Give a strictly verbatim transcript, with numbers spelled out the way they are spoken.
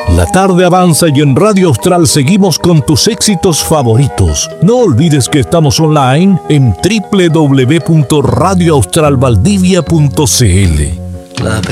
La tarde avanza y en Radio Austral seguimos con tus éxitos favoritos. No olvides que estamos online en doble u doble u doble u punto radio austral valdivia punto c l.